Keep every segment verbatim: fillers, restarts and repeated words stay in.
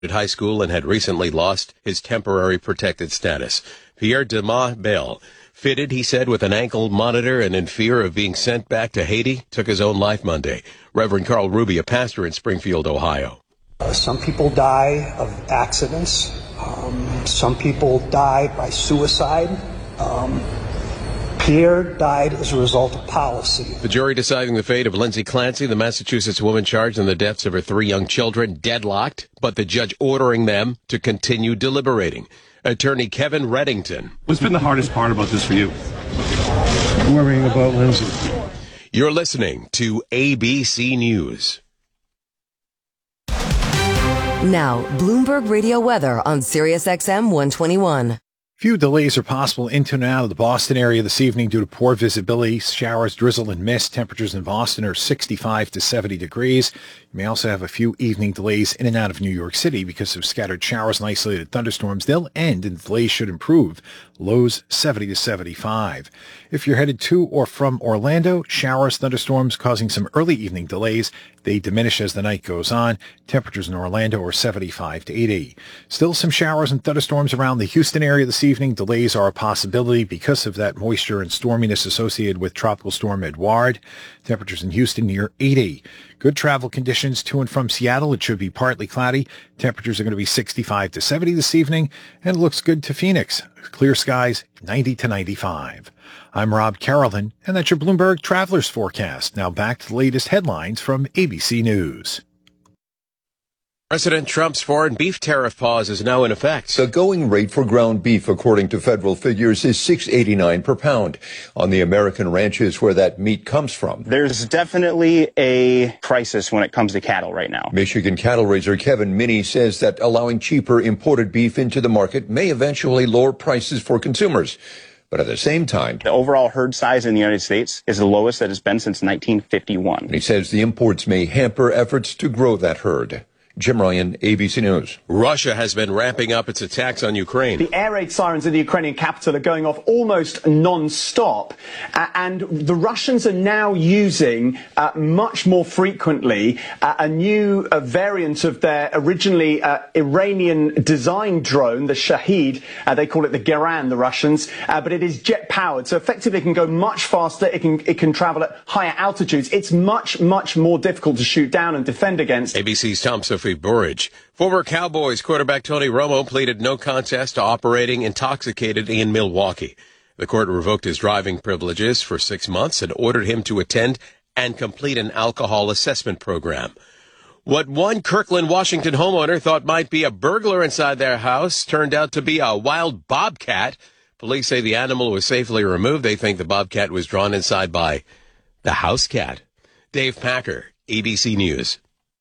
high school and had recently lost his temporary protected status. Pierre Demas Bell, fitted, he said, with an ankle monitor and in fear of being sent back to Haiti, took his own life Monday. Reverend Carl Ruby, a pastor in Springfield, Ohio. Uh, some people die of accidents. Um, some people die by suicide. Um, Pierre died as a result of policy. The jury deciding the fate of Lindsay Clancy, the Massachusetts woman charged in the deaths of her three young children, deadlocked, but the judge ordering them to continue deliberating. Attorney Kevin Reddington. What's been the hardest part about this for you? Worrying about Lindsay. You're listening to A B C News. Now, Bloomberg Radio weather on Sirius X M one twenty-one. Few delays are possible into and out of the Boston area this evening due to poor visibility, showers, drizzle, and mist. Temperatures in Boston are sixty-five to seventy degrees. You may also have a few evening delays in and out of New York City because of scattered showers and isolated thunderstorms. They'll end and the delays should improve. Lows seventy to seventy-five. If you're headed to or from Orlando, showers, thunderstorms causing some early evening delays. They diminish as the night goes on. Temperatures in Orlando are seventy-five to eighty. Still some showers and thunderstorms around the Houston area this evening. Delays are a possibility because of that moisture and storminess associated with Tropical Storm Edouard. Temperatures in Houston near eighty. Good travel conditions to and from Seattle. It should be partly cloudy. Temperatures are going to be sixty-five to seventy this evening, and it looks good to Phoenix. Clear skies, ninety to ninety-five. I'm Rob Carolyn, and that's your Bloomberg Travelers Forecast. Now back to the latest headlines from A B C News. President Trump's foreign beef tariff pause is now in effect. The going rate for ground beef, according to federal figures, is six eighty-nine per pound. On the American ranches where that meat comes from, there's definitely a crisis when it comes to cattle right now. Michigan cattle raiser Kevin Minnie says that allowing cheaper imported beef into the market may eventually lower prices for consumers. But at the same time, the overall herd size in the United States is the lowest that it's been since nineteen fifty-one. And he says the imports may hamper efforts to grow that herd. Jim Ryan, A B C News. Russia has been ramping up its attacks on Ukraine. The air raid sirens in the Ukrainian capital are going off almost non-stop. Uh, and the Russians are now using uh, much more frequently uh, a new uh, variant of their originally uh, Iranian-designed drone, the Shahid. Uh, they call it the Geran, the Russians. Uh, but it is jet-powered, so effectively it can go much faster. It can, it can travel at higher altitudes. It's much, much more difficult to shoot down and defend against. A B C's Tom Sophie Burridge. Former Cowboys quarterback Tony Romo pleaded no contest to operating intoxicated in Milwaukee. The court revoked his driving privileges for six months and ordered him to attend and complete an alcohol assessment program. What one Kirkland, Washington homeowner thought might be a burglar inside their house turned out to be a wild bobcat. Police say the animal was safely removed. They think the bobcat was drawn inside by the house cat. Dave Packer, A B C News.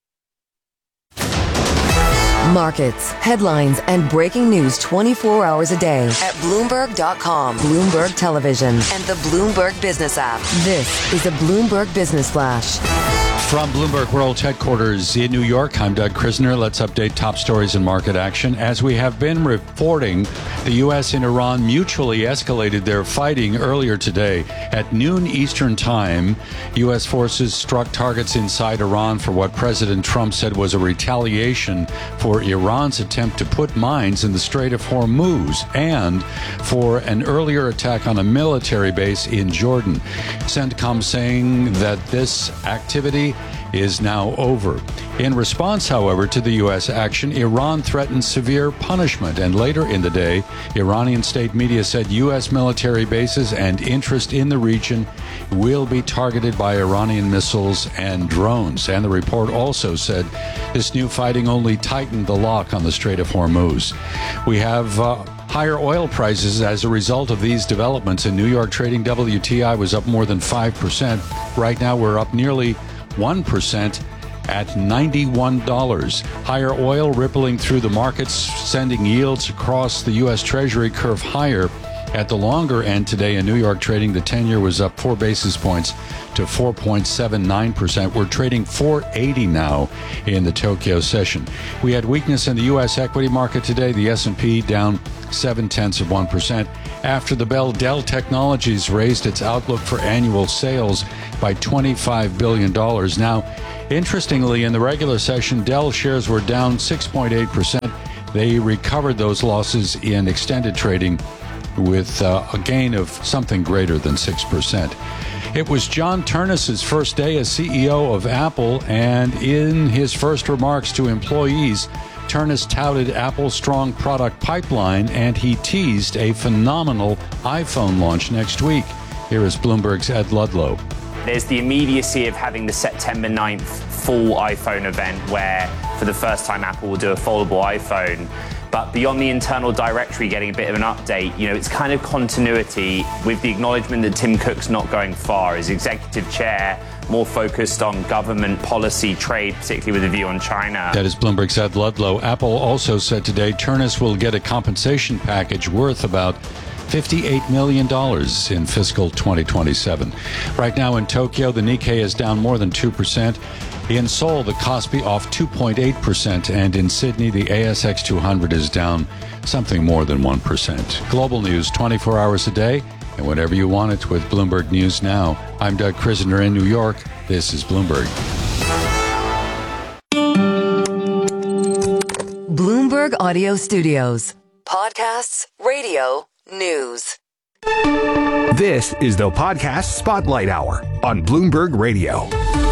Markets, headlines, and breaking news twenty-four hours a day at Bloomberg dot com, Bloomberg Television, and the Bloomberg Business app. This is a Bloomberg Business Flash. From Bloomberg World Headquarters in New York, I'm Doug Krisner. Let's update top stories in market action. As we have been reporting, the U S and Iran mutually escalated their fighting earlier today. At noon Eastern Time, U S forces struck targets inside Iran for what President Trump said was a retaliation for Iran's attempt to put mines in the Strait of Hormuz and for an earlier attack on a military base in Jordan. CENTCOM saying that this activity is now over. In response, however, to the U S action, Iran threatened severe punishment, and later in the day, Iranian state media said U S military bases and interest in the region will be targeted by Iranian missiles and drones. And the report also said this new fighting only tightened the lock on the Strait of Hormuz. We have uh, higher oil prices as a result of these developments. In New York trading, W T I was up more than five percent. Right now, we're up nearly one percent at ninety-one dollars. Higher oil rippling through the markets, sending yields across the U S Treasury curve higher. At the longer end today in New York trading, the ten-year was up four basis points to four point seven nine percent. We're trading four eighty now in the Tokyo session. We had weakness in the U S equity market today. The S and P down seven-tenths of one percent. After the bell, Dell Technologies raised its outlook for annual sales by twenty-five billion dollars. Now, Interestingly, in the regular session, Dell shares were down six point eight percent. They recovered those losses in extended trading with uh, a gain of something greater than six percent. It was John Ternus's first day as C E O of Apple, and in his first remarks to employees, Ternus touted Apple's strong product pipeline, and he teased a phenomenal iPhone launch next week. Here is Bloomberg's Ed Ludlow. There's the immediacy of having the September ninth full iPhone event where, for the first time, Apple will do a foldable iPhone. But beyond the internal directory getting a bit of an update, you know, it's kind of continuity with the acknowledgement that Tim Cook's not going far as executive chair, more focused on government policy, trade, particularly with a view on China. That is Bloomberg's Ed Ludlow. Apple also said today Ternus will get a compensation package worth about fifty-eight million dollars in fiscal twenty twenty-seven. Right now in Tokyo, the Nikkei is down more than two percent. In Seoul, the Kospi off two point eight percent. And in Sydney, the A S X two hundred is down something more than one percent. Global news twenty-four hours a day and whenever you want it with Bloomberg News Now. I'm Doug Krisner in New York. This is Bloomberg. Bloomberg Audio Studios. Podcasts, radio, news. This is the Podcast Spotlight Hour on Bloomberg Radio.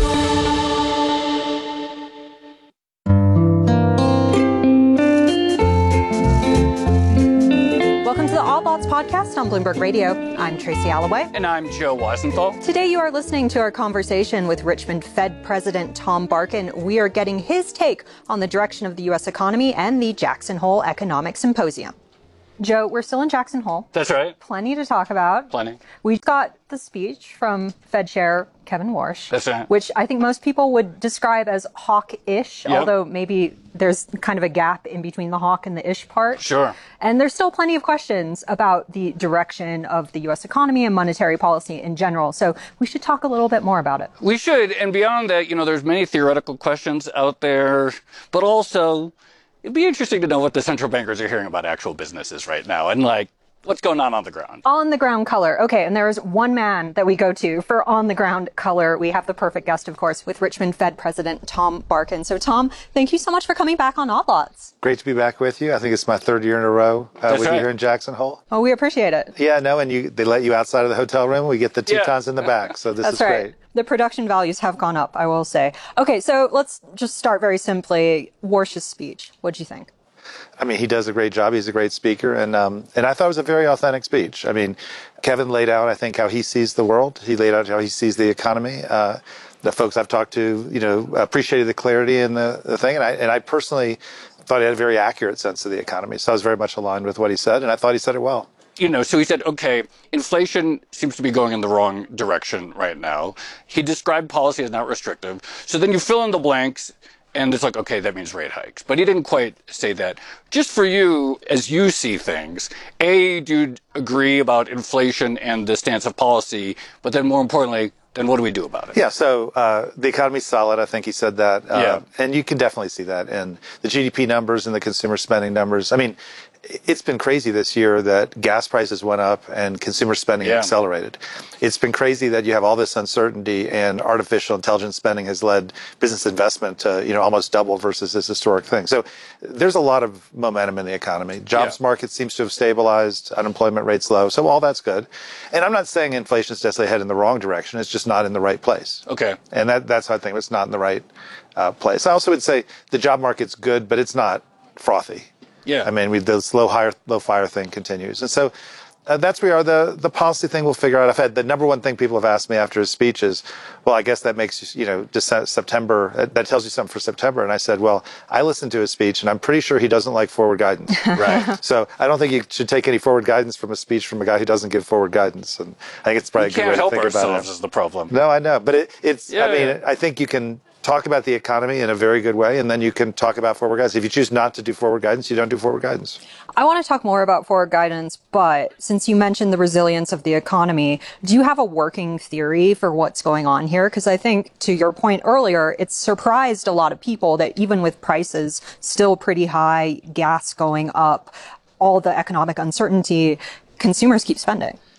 Welcome to the All Thoughts Podcast on Bloomberg Radio. I'm Tracy Alloway. And I'm Joe Weisenthal. Today you are listening to our conversation with Richmond Fed President Tom Barkin. We are getting his take on the direction of the U S economy and the Jackson Hole Economic Symposium. Joe, we're still in Jackson Hole. That's right. Plenty to talk about. Plenty. We got the speech from Fed Chair Kevin Warsh. That's right. Which I think most people would describe as hawkish, Yep. although maybe there's kind of a gap in between the hawk and the ish part. Sure. And there's still plenty of questions about the direction of the U S economy and monetary policy in general. So we should talk a little bit more about it. We should. And beyond that, you know, there's many theoretical questions out there, but also it'd be interesting to know what the central bankers are hearing about actual businesses right now and, like, what's going on on the ground. On the ground color. Okay, and there is one man that we go to for on the ground color. We have the perfect guest, of course, with Richmond Fed President Tom Barkin. So, Tom, thank you so much for coming back on All Thoughts. Great to be back with you. I think it's my third year in a row uh, with right. you here in Jackson Hole. Oh, we appreciate it. Yeah, no, and you they let you outside of the hotel room. We get the Tetons Yeah. in the back, so this That's is right. great. The production values have gone up, I will say. Okay, so let's just start very simply. Warsh's speech. What'd you think? I mean, he does a great job. He's a great speaker, and um, and I thought it was a very authentic speech. I mean, Kevin laid out, I think, how he sees the world. He laid out how he sees the economy. Uh, the folks I've talked to, you know, appreciated the clarity in the, the thing, and I and I personally thought he had a very accurate sense of the economy. So I was very much aligned with what he said, and I thought he said it well. You know, so he said, okay, inflation seems to be going in the wrong direction right now. He described policy as not restrictive. So then you fill in the blanks. And it's like, okay, that means rate hikes. But he didn't quite say that. Just for you, as you see things, A, do you agree about inflation and the stance of policy? But then more importantly, then what do we do about it? Yeah, so uh, the economy's solid. I think he said that. Uh, Yeah. And you can definitely see that in the G D P numbers and the consumer spending numbers. I mean, it's been crazy this year that gas prices went up and consumer spending Yeah. accelerated. It's been crazy that you have all this uncertainty and artificial intelligence spending has led business investment to, you know, almost double versus this historic thing. So there's a lot of momentum in the economy. Jobs Yeah. market seems to have stabilized, unemployment rate's low. So all that's good. And I'm not saying inflation is necessarily headed in the wrong direction. It's just not in the right place. Okay. And that, that's how I think it's not in the right uh, place. I also would say the job market's good, but it's not frothy. Yeah. I mean, we, this low, higher, low fire thing continues. And so uh, that's where we are. The, the policy thing we'll figure out. I've had the number one thing people have asked me after his speech is, well, I guess that makes, you know, December, September, that tells you something for September. And I said, well, I listened to his speech and I'm pretty sure he doesn't like forward guidance. Right. So I don't think you should take any forward guidance from a speech from a guy who doesn't give forward guidance. And I think it's probably We a good can't way to help think about ourselves it. is the problem. No, I know. But it, it's, Yeah, I mean, yeah. I think you can talk about the economy in a very good way, and then you can talk about forward guidance. If you choose not to do forward guidance, you don't do forward guidance. I want to talk more about forward guidance, but since you mentioned the resilience of the economy, do you have a working theory for what's going on here? Because I think, to your point earlier, it's surprised a lot of people that even with prices still pretty high, gas going up, all the economic uncertainty, consumers keep spending.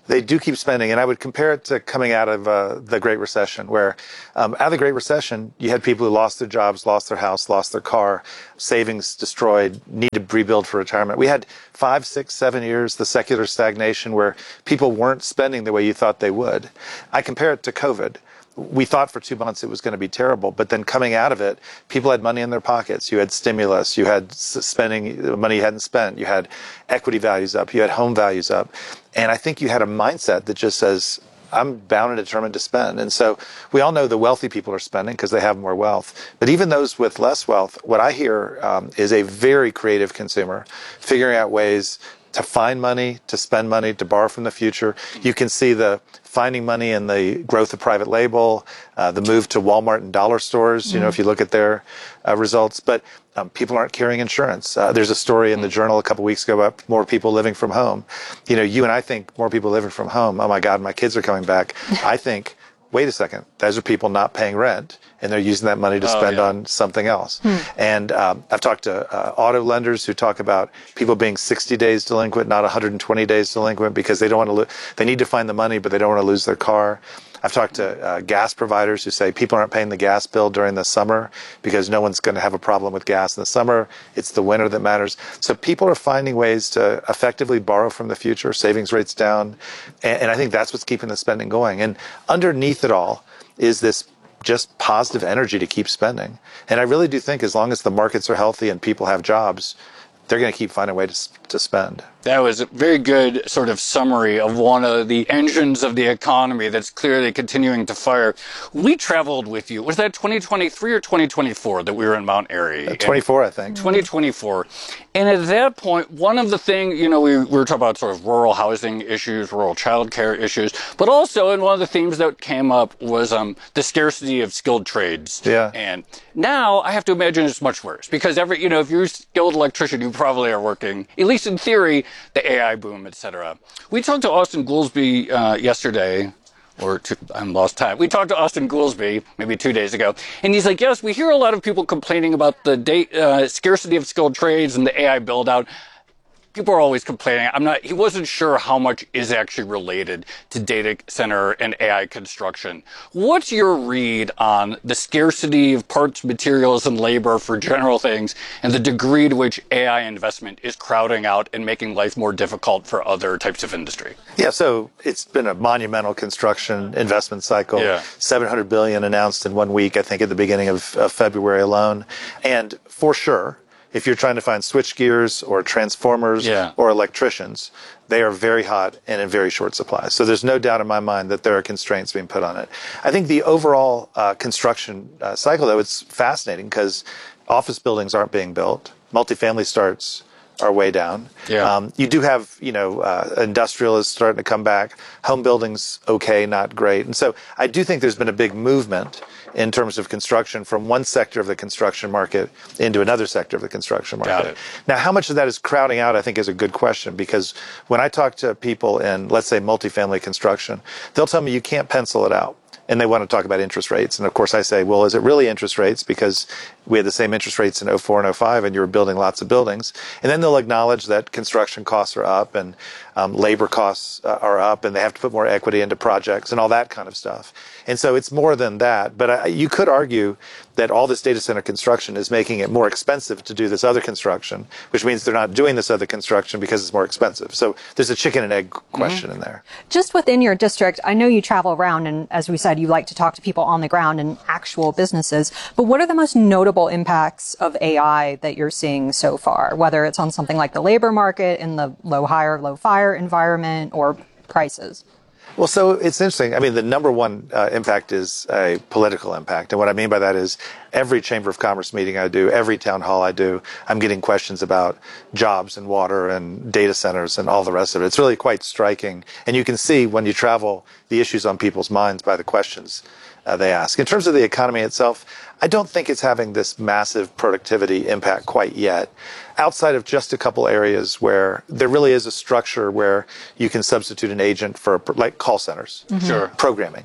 They do keep spending, and I would compare it to coming out of uh, the Great Recession, where um, out of the Great Recession, you had people who lost their jobs, lost their house, lost their car, savings destroyed, need to rebuild for retirement. We had five, six, seven years, the secular stagnation, where people weren't spending the way you thought they would. I compare it to COVID. We thought for two months it was going to be terrible, but then coming out of it, people had money in their pockets. You had stimulus, you had spending money you hadn't spent, you had equity values up, you had home values up. And I think you had a mindset that just says, I'm bound and determined to spend. And so we all know the wealthy people are spending because they have more wealth. But even those with less wealth, what I hear um, is a very creative consumer figuring out ways to find money, to spend money, to borrow from the future. You can see the finding money in the growth of private label, uh, the move to Walmart and dollar stores, you mm-hmm. know, if you look at their uh, results. But um, people aren't carrying insurance. Uh, there's a story in the Journal a couple weeks ago about more people living from home. You know, you and I think more people living from home. Oh, my God, my kids are coming back. I think, wait a second, those are people not paying rent, and they're using that money to oh, spend yeah. on something else. Hmm. And um, I've talked to uh, auto lenders who talk about people being sixty days delinquent, not one hundred twenty days delinquent, because they don't want to lo- they need to find the money, but they don't want to lose their car. I've talked to uh, gas providers who say people aren't paying the gas bill during the summer because no one's going to have a problem with gas in the summer. It's the winter that matters. So people are finding ways to effectively borrow from the future, savings rates down. And, and I think that's what's keeping the spending going. And underneath it all is this just positive energy to keep spending. And I really do think as long as the markets are healthy and people have jobs, they're going to keep finding a way to, to spend. That was a very good sort of summary of one of the engines of the economy that's clearly continuing to fire. We traveled with you. Was that twenty twenty-three or twenty twenty-four that we were in Mount Airy? Uh, twenty-four, I think. twenty twenty-four. And at that point, one of the things, you know, we, we were talking about sort of rural housing issues, rural childcare issues, but also, and one of the themes that came up was um, the scarcity of skilled trades. Yeah. And now I have to imagine it's much worse because every, you know, if you're a skilled electrician, you probably are working, at least in theory, the A I boom, et cetera. We talked to Austin Goolsbee uh, yesterday, or to, I'm lost time. We talked to Austin Goolsbee maybe two days ago, and he's like, yes, we hear a lot of people complaining about the date, uh, scarcity of skilled trades and the A I build out. People are always complaining. I'm not, he wasn't sure how much is actually related to data center and A I construction. What's your read on the scarcity of parts, materials, and labor for general things and the degree to which A I investment is crowding out and making life more difficult for other types of industry? Yeah, so it's been a monumental construction investment cycle. Yeah. seven hundred billion dollars announced in one week, I think at the beginning of, of February alone. And for sure, if you're trying to find switch gears or transformers yeah. or electricians, they are very hot and in very short supply. So there's no doubt in my mind that there are constraints being put on it. I think the overall uh, construction uh, cycle, though, it's fascinating because office buildings aren't being built. Multifamily starts are way down. Yeah. Um, you do have, you know, uh, industrial is starting to come back. Home buildings, okay, not great. And so I do think there's been a big movement in terms of construction from one sector of the construction market into another sector of the construction market. Got it. Now, how much of that is crowding out, I think, is a good question, because when I talk to people in, let's say, multifamily construction, they'll tell me you can't pencil it out. And they want to talk about interest rates. And of course I say, well, is it really interest rates? Because we had the same interest rates in oh four and oh five and you were building lots of buildings. And then they'll acknowledge that construction costs are up and um, labor costs uh, are up and they have to put more equity into projects and all that kind of stuff. And so it's more than that. But I, you could argue that all this data center construction is making it more expensive to do this other construction, which means they're not doing this other construction because it's more expensive. So there's a chicken and egg question mm-hmm. in there. Just within your district, I know you travel around and, as we said, you like to talk to people on the ground and actual businesses. But what are the most notable impacts of A I that you're seeing so far, whether it's on something like the labor market in the low hire, low fire environment or prices? Well, so it's interesting. I mean, the number one uh, impact is a political impact. And what I mean by that is every Chamber of Commerce meeting I do, every town hall I do, I'm getting questions about jobs and water and data centers and all the rest of it. It's really quite striking. And you can see when you travel the issues on people's minds by the questions uh, they ask. In terms of the economy itself, I don't think it's having this massive productivity impact quite yet, outside of just a couple areas where there really is a structure where you can substitute an agent for, like call centers, mm-hmm. Sure. programming.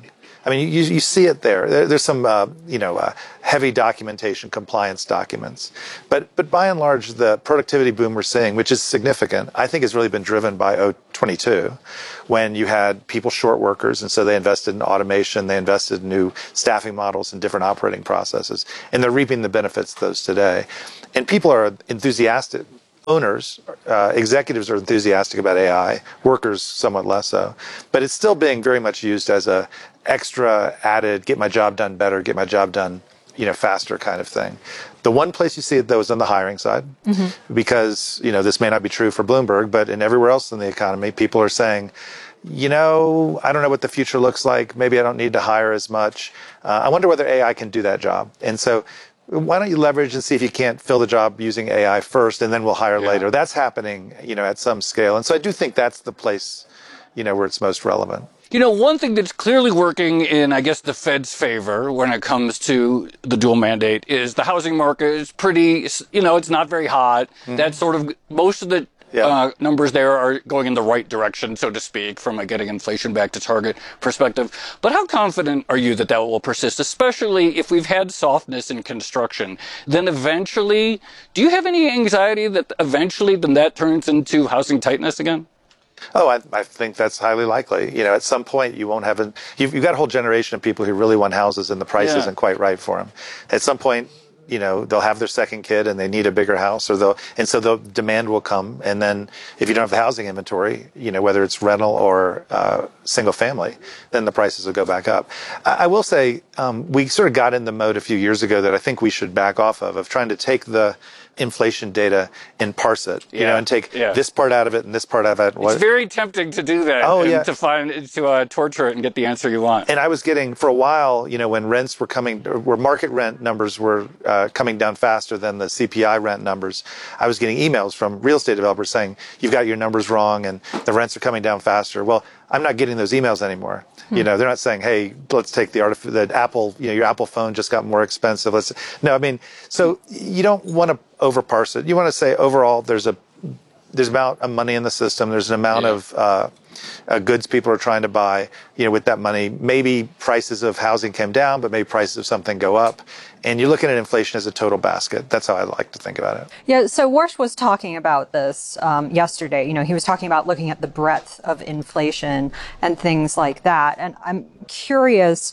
I mean, you, you see it there. there there's some, uh, you know, uh, heavy documentation, compliance documents. But but by and large, the productivity boom we're seeing, which is significant, I think has really been driven by oh twenty-two, when you had people short workers, and so they invested in automation, they invested in new staffing models and different operating processes, and they're reaping the benefits of those today. And people are enthusiastic. Owners, uh, executives are enthusiastic about A I, workers somewhat less so. But it's still being very much used as a extra added, get my job done better, get my job done, you know, faster kind of thing. The one place you see it, though, is on the hiring side, mm-hmm. because, you know, this may not be true for Bloomberg, but in everywhere else in the economy, people are saying, you know, I don't know what the future looks like. Maybe I don't need to hire as much. Uh, I wonder whether A I can do that job. And so why don't you leverage and see if you can't fill the job using A I first, and then we'll hire yeah. later. That's happening, you know, at some scale. And so I do think that's the place, you know, where it's most relevant. You know, one thing that's clearly working in, I guess, the Fed's favor when it comes to the dual mandate is the housing market is pretty, you know, it's not very hot. Mm-hmm. That's sort of, most of the Yeah. Uh, numbers there are going in the right direction, so to speak, from a getting inflation back to target perspective. But how confident are you that that will persist, especially if we've had softness in construction? Then eventually, do you have any anxiety that eventually then that turns into housing tightness again? Oh, I, I think that's highly likely. You know, at some point you won't have an, you've, you've got a whole generation of people who really want houses and the price yeah. isn't quite right for them. At some point, you know, they'll have their second kid and they need a bigger house, or they'll, and so the demand will come. And then if you don't have the housing inventory, you know, whether it's rental or uh, single family, then the prices will go back up. I, I will say, um, we sort of got in the mode a few years ago that I think we should back off of, of trying to take the inflation data and parse it, you yeah. know, and take yeah. this part out of it and this part out of it. It's very tempting to do that. Oh, and yeah. to find, to uh, torture it and get the answer you want. And I was getting, for a while, you know, when rents were coming, where market rent numbers were uh, coming down faster than the C P I rent numbers, I was getting emails from real estate developers saying, you've got your numbers wrong and the rents are coming down faster. Well, I'm not getting those emails anymore. Hmm. You know, they're not saying, hey, let's take the artif- the Apple, you know, your Apple phone just got more expensive. Let's, no, I mean, so you don't want to overparse it. You want to say overall there's a, there's an amount of money in the system. There's an amount yeah. of uh, uh, goods people are trying to buy, you know, with that money. Maybe prices of housing came down, but maybe prices of something go up. And you're looking at inflation as a total basket. That's how I like to think about it. Yeah, so Warsh was talking about this um, yesterday. You know, he was talking about looking at the breadth of inflation and things like that. And I'm curious,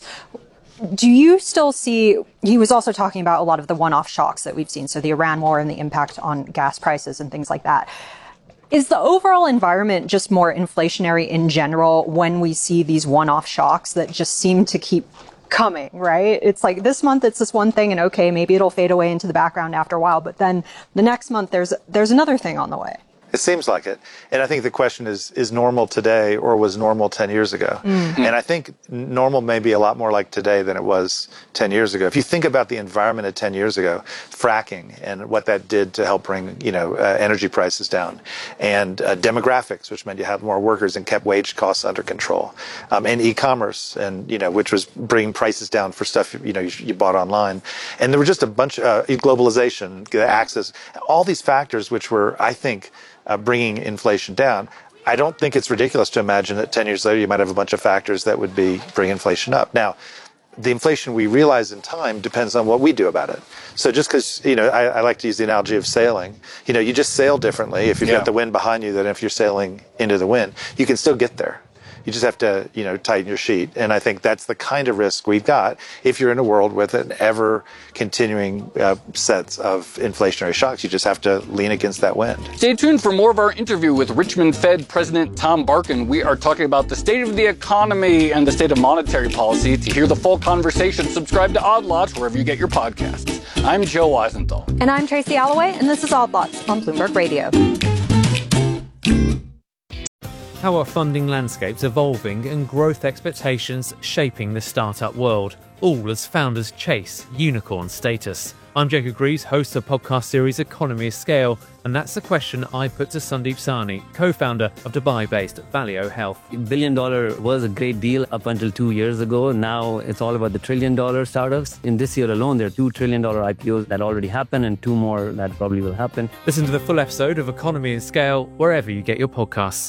do you still see, he was also talking about a lot of the one-off shocks that we've seen, so the Iran war and the impact on gas prices and things like that. Is the overall environment just more inflationary in general when we see these one-off shocks that just seem to keep coming, right? It's like this month it's this one thing and okay, maybe it'll fade away into the background after a while, but then the next month there's there's another thing on the way. It seems like it. And I think the question is, is normal today or was normal ten years ago? Mm-hmm. And I think normal may be a lot more like today than it was ten years ago. If you think about the environment of ten years ago, fracking and what that did to help bring, you know, uh, energy prices down, and uh, demographics, which meant you had more workers and kept wage costs under control, um, and e-commerce, and, you know, which was bringing prices down for stuff, you know, you, you bought online. And there were just a bunch of uh, globalization, the access, all these factors which were, I think, Uh, bringing inflation down. I don't think it's ridiculous to imagine that ten years later you might have a bunch of factors that would be bring inflation up. Now, the inflation we realize in time depends on what we do about it. So just because, you know, I, I like to use the analogy of sailing. You know, you just sail differently if you've yeah. got the wind behind you than if you're sailing into the wind. You can still get there. You just have to, you know, tighten your sheet. And I think that's the kind of risk we've got if you're in a world with an ever continuing uh, sets of inflationary shocks. You just have to lean against that wind. Stay tuned for more of our interview with Richmond Fed President Tom Barkin. We are talking about the state of the economy and the state of monetary policy. To hear the full conversation, subscribe to Odd Lots wherever you get your podcasts. I'm Joe Weisenthal. And I'm Tracy Alloway, and this is Odd Lots on Bloomberg Radio. How are funding landscapes evolving and growth expectations shaping the startup world, all as founders chase unicorn status? I'm Jacob Greaves, host of the podcast series Economy of Scale, and that's the question I put to Sandeep Sahni, co-founder of Dubai-based Valeo Health. Billion dollar was a great deal up until two years ago. Now it's all about the trillion dollar startups. In this year alone, there are two trillion dollar I P Os that already happened and two more that probably will happen. Listen to the full episode of Economy of Scale wherever you get your podcasts.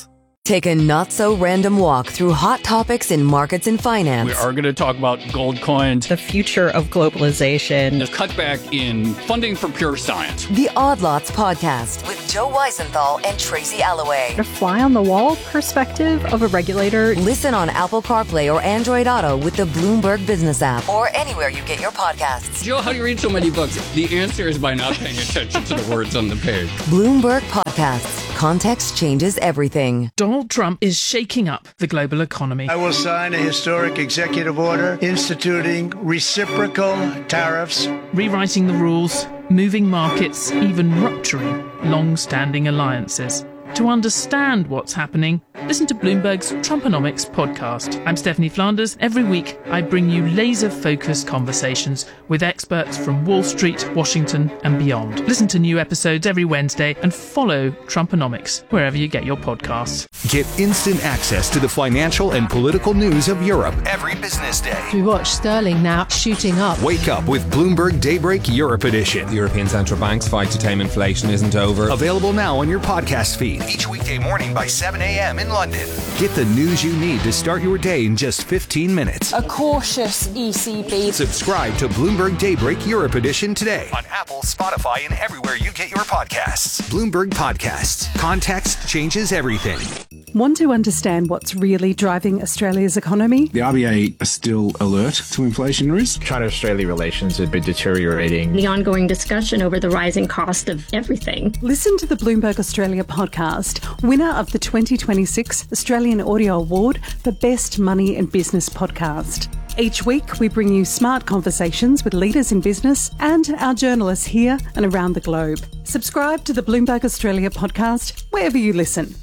Take a not-so-random walk through hot topics in markets and finance. We are going to talk about gold coins, the future of globalization, the cutback in funding for pure science. The Odd Lots Podcast with Joe Weisenthal and Tracy Alloway. A fly-on-the-wall perspective of a regulator. Listen on Apple CarPlay or Android Auto with the Bloomberg Business app or anywhere you get your podcasts. Joe, how do you read so many books? The answer is by not paying attention to the words on the page. Bloomberg Podcasts. Context changes everything. Donald Trump is shaking up the global economy. I will sign a historic executive order instituting reciprocal tariffs, rewriting the rules, moving markets, even rupturing long-standing alliances. To understand what's happening, listen to Bloomberg's Trumponomics podcast. I'm Stephanie Flanders. Every week, I bring you laser-focused conversations with experts from Wall Street, Washington, and beyond. Listen to new episodes every Wednesday and follow Trumponomics wherever you get your podcasts. Get instant access to the financial and political news of Europe every business day. We watch sterling now shooting up. Wake up with Bloomberg Daybreak Europe Edition. The European Central Bank's fight to tame inflation isn't over. Available now on your podcast feed. Each weekday morning by seven a.m. in London. Get the news you need to start your day in just fifteen minutes. A cautious E C B. Subscribe to Bloomberg Daybreak Europe Edition today. On Apple, Spotify, and everywhere you get your podcasts. Bloomberg Podcasts. Context changes everything. Want to understand what's really driving Australia's economy? The R B A are still alert to inflation risk. China-Australia relations have been deteriorating. The ongoing discussion over the rising cost of everything. Listen to the Bloomberg Australia podcast, winner of the twenty twenty-six Australian Audio Award for Best Money and Business Podcast. Each week, we bring you smart conversations with leaders in business and our journalists here and around the globe. Subscribe to the Bloomberg Australia podcast wherever you listen.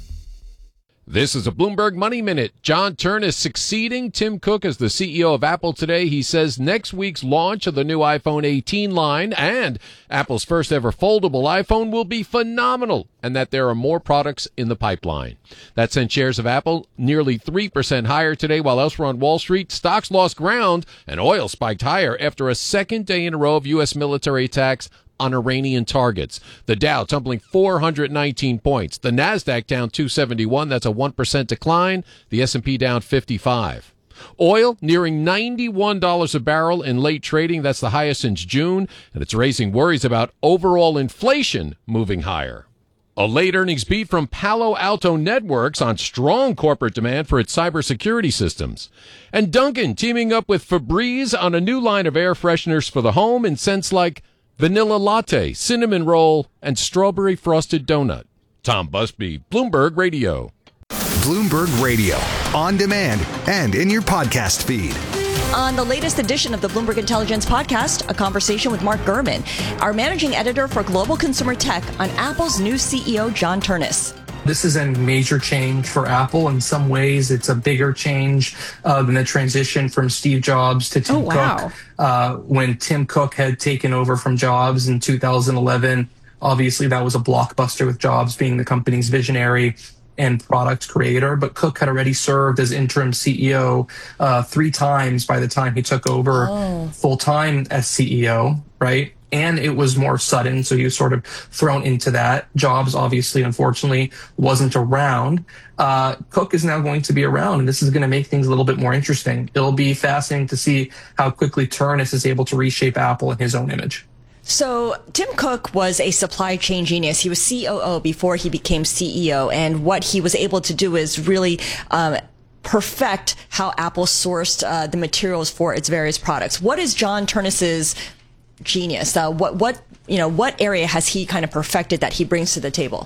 This is a Bloomberg Money Minute. John Ternus succeeding Tim Cook as the C E O of Apple today. He says next week's launch of the new iPhone eighteen line and Apple's first ever foldable iPhone will be phenomenal and that there are more products in the pipeline. That sent shares of Apple nearly three percent higher today, while elsewhere on Wall Street, stocks lost ground and oil spiked higher after a second day in a row of U S military attacks on Iranian targets. The Dow tumbling four hundred nineteen points. The Nasdaq down two seventy-one. That's a one percent decline. The S and P down fifty-five. Oil nearing ninety-one dollars a barrel in late trading. That's the highest since June, and it's raising worries about overall inflation moving higher. A late earnings beat from Palo Alto Networks on strong corporate demand for its cybersecurity systems. And Dunkin' teaming up with Febreze on a new line of air fresheners for the home in scents like vanilla latte, cinnamon roll, and strawberry frosted donut. Tom Busby, Bloomberg Radio. Bloomberg Radio, on demand and in your podcast feed. On the latest edition of the Bloomberg Intelligence Podcast, a conversation with Mark Gurman, our managing editor for Global Consumer Tech, on Apple's new C E O, John Ternus. This is a major change for Apple. In some ways, it's a bigger change uh, than the transition from Steve Jobs to Tim oh, wow. Cook. Uh, when Tim Cook had taken over from Jobs in two thousand eleven, obviously that was a blockbuster with Jobs being the company's visionary and product creator. But Cook had already served as interim C E O uh, three times by the time he took over oh. full-time as C E O, right? And it was more sudden, so he was sort of thrown into that. Jobs, obviously, unfortunately, wasn't around. Uh, Cook is now going to be around, and this is going to make things a little bit more interesting. It'll be fascinating to see how quickly Ternus is able to reshape Apple in his own image. So Tim Cook was a supply chain genius. He was C O O before he became C E O, and what he was able to do is really um, perfect how Apple sourced uh, the materials for its various products. What is John Ternus's genius? Uh, what, what, you know, what area has he kind of perfected that he brings to the table?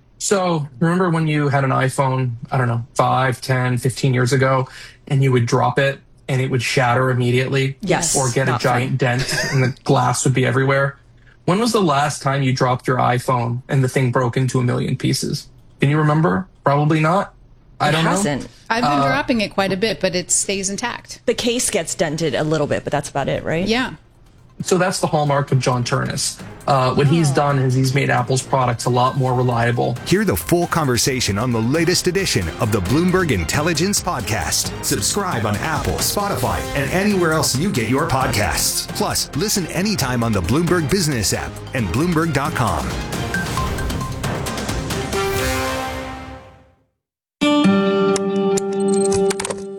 So remember when you had an iPhone, I don't know, five, ten, fifteen years ago, and you would drop it and it would shatter immediately? Yes. Or get a giant dent and the glass would be everywhere. When was the last time you dropped your iPhone and the thing broke into a million pieces? Can you remember? Probably not. I don't it hasn't. know. I've been uh, dropping it quite a bit, but it stays intact. The case gets dented a little bit, but that's about it, right? Yeah. So that's the hallmark of John Ternus. Uh, what oh. he's done is he's made Apple's products a lot more reliable. Hear the full conversation on the latest edition of the Bloomberg Intelligence Podcast. Subscribe on Apple, Spotify, and anywhere else you get your podcasts. Plus, listen anytime on the Bloomberg Business app and Bloomberg dot com.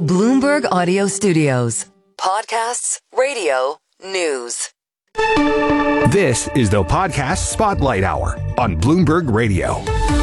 Bloomberg Audio Studios. Podcasts, radio, news. This is the Podcast Spotlight Hour on Bloomberg Radio.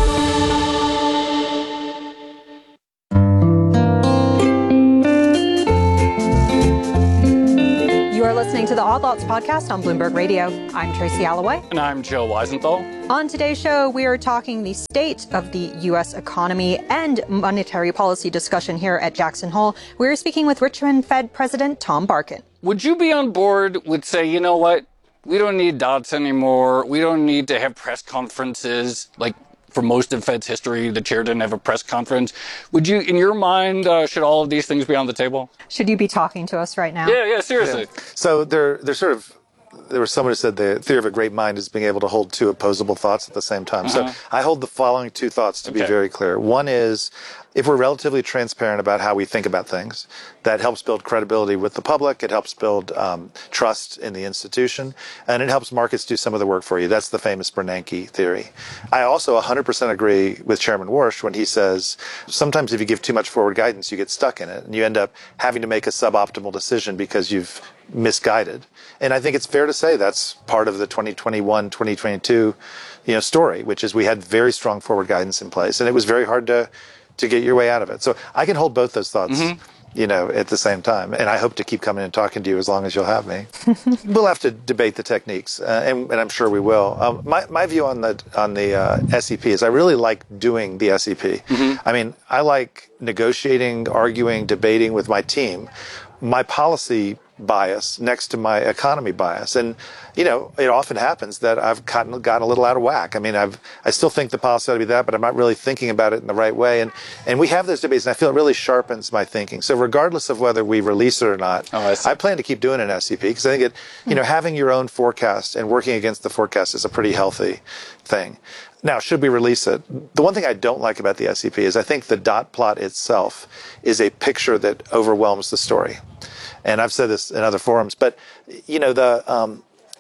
You are listening to the Odd Lots podcast on Bloomberg Radio. I'm Tracy Alloway. And I'm Joe Weisenthal. On today's show, we are talking the state of the U S economy and monetary policy discussion here at Jackson Hole. We're speaking with Richmond Fed President Tom Barkin. Would you be on board with say, you know what, we don't need dots anymore. We don't need to have press conferences. Like for most of Fed's history, the chair didn't have a press conference. Would you, in your mind, uh, should all of these things be on the table? Should you be talking to us right now? Yeah, yeah, seriously. Yeah. So they're, they're sort of, there was someone who said the theory of a great mind is being able to hold two opposable thoughts at the same time. Uh-huh. So I hold the following two thoughts to okay. be very clear. One is, if we're relatively transparent about how we think about things, that helps build credibility with the public, it helps build um, trust in the institution, and it helps markets do some of the work for you. That's the famous Bernanke theory. I also one hundred percent agree with Chairman Warsh when he says, sometimes if you give too much forward guidance, you get stuck in it, and you end up having to make a suboptimal decision because you've misguided. And I think it's fair to say that's part of the twenty twenty-one, twenty twenty-two, you know, story, which is we had very strong forward guidance in place, and it was very hard to to get your way out of it. So I can hold both those thoughts, mm-hmm. you know, at the same time. And I hope to keep coming and talking to you as long as you'll have me. We'll have to debate the techniques, uh, and, and I'm sure we will. Um, my, my view on the on the uh, S E P is I really like doing the S E P. Mm-hmm. I mean, I like negotiating, arguing, debating with my team. My policy bias next to my economy bias. And, you know, it often happens that I've gotten, gotten a little out of whack. I mean, I've, I still think the policy ought to be that, but I'm not really thinking about it in the right way. And, and we have those debates, and I feel it really sharpens my thinking. So regardless of whether we release it or not, oh, I, I plan to keep doing an S E P because I think it, you know, having your own forecast and working against the forecast is a pretty healthy thing. Now, should we release it? The one thing I don't like about the S E P is I think the dot plot itself is a picture that overwhelms the story. And I've said this in other forums, but, you know, the um,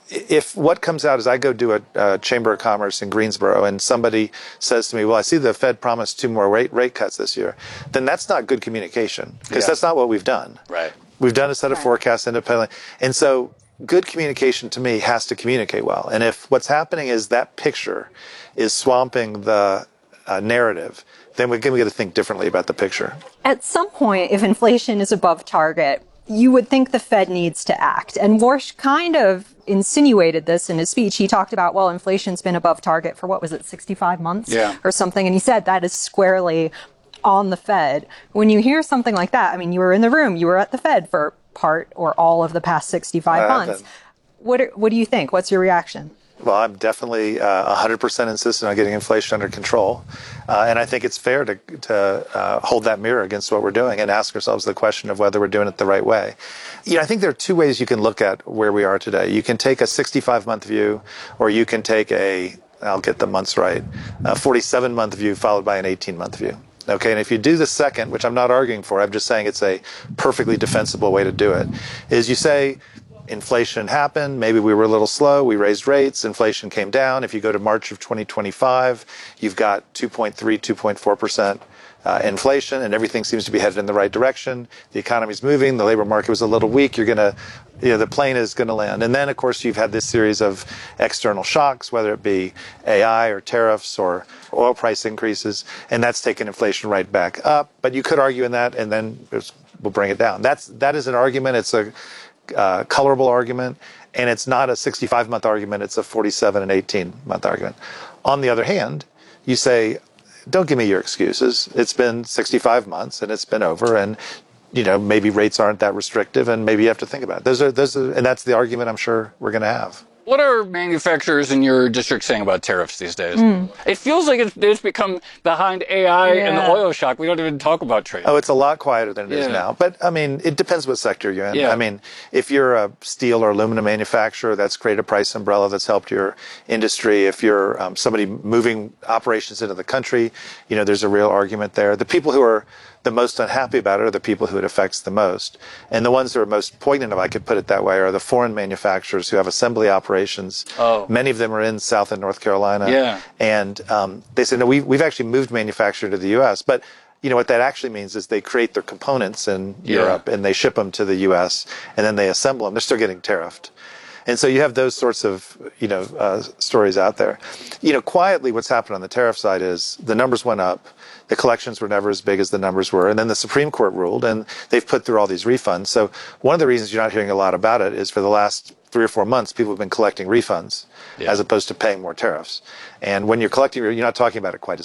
if what comes out is I go do a, a Chamber of Commerce in Greensboro and somebody says to me, well, I see the Fed promised two more rate, rate cuts this year, then that's not good communication because yeah. that's not what we've done. Right. We've done a set of right. forecasts independently. And so good communication to me has to communicate well. And if what's happening is that picture is swamping the uh, narrative, then we're going to think differently about the picture. At some point, if inflation is above target, you would think the Fed needs to act. And Warsh kind of insinuated this in his speech. He talked about, well, inflation's been above target for, what was it, sixty-five months yeah. or something. And he said that is squarely on the Fed. When you hear something like that, I mean, you were in the room, you were at the Fed for part or all of the past sixty-five uh, months. What, are, what do you think? What's your reaction? Well, I'm definitely uh, one hundred percent insistent on getting inflation under control. Uh, and I think it's fair to, to uh, hold that mirror against what we're doing and ask ourselves the question of whether we're doing it the right way. You know, I think there are two ways you can look at where we are today. You can take a sixty-five month view, or you can take a, I'll get the months right, a forty-seven month view followed by an eighteen month view. Okay, and if you do the second, which I'm not arguing for, I'm just saying it's a perfectly defensible way to do it, is you say, inflation happened. Maybe we were a little slow. We raised rates. Inflation came down. If you go to March of twenty twenty-five, you've got two point three, two point four percent uh, inflation, and everything seems to be headed in the right direction. The economy's moving. The labor market was a little weak. You're going to, you know, the plane is going to land. And then, of course, you've had this series of external shocks, whether it be A I or tariffs or oil price increases, and that's taken inflation right back up. But you could argue in that, and then we'll bring it down. That's that is an argument. It's a Uh, colorable argument, and it's not a sixty-five month argument, it's a forty-seven and eighteen month argument. On the other hand, you say, don't give me your excuses. It's been sixty-five months and it's been over, and you know, maybe rates aren't that restrictive, and maybe you have to think about it. Those are, those are, and that's the argument I'm sure we're going to have. What are manufacturers in your district saying about tariffs these days? Mm. It feels like it's, it's become behind A I yeah. and the oil shock. We don't even talk about trade. Oh, it's a lot quieter than it yeah. is now. But, I mean, it depends what sector you're in. Yeah. I mean, if you're a steel or aluminum manufacturer, that's created a price umbrella that's helped your industry. If you're um, somebody moving operations into the country, you know, there's a real argument there. The people who are the most unhappy about it are the people who it affects the most. And the ones that are most poignant, if I could put it that way, are the foreign manufacturers who have assembly operations. Oh. Many of them are in South and North Carolina. Yeah. And um, they said, no, we, we've actually moved manufacturing to the U S. But, you know, what that actually means is they create their components in Yeah. Europe and they ship them to the U S and then they assemble them. They're still getting tariffed. And so you have those sorts of, you know, uh, stories out there. You know, quietly what's happened on the tariff side is the numbers went up. The collections were never as big as the numbers were. And then the Supreme Court ruled, and they've put through all these refunds. So one of the reasons you're not hearing a lot about it is for the last three or four months, people have been collecting refunds Yeah. as opposed to paying more tariffs. And when you're collecting, you're not talking about it quite as